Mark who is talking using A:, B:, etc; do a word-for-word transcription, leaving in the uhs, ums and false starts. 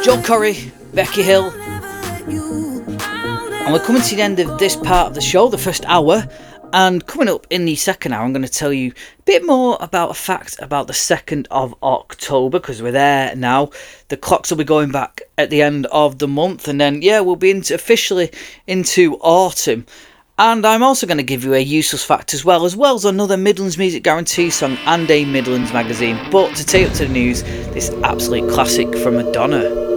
A: Joel Corry, Becky Hill, and we're coming to the end of this part of the show, the first hour. And coming up in the second hour, I'm going to tell you a bit more about a fact about the second of October, because we're there now. The clocks will be going back at the end of the month, and then, yeah, we'll be into, officially into autumn. And I'm also going to give you a useless fact as well, as well as another Midlands Music Guarantee song and a Midlands magazine. But to take up to the news, this absolute classic from Madonna.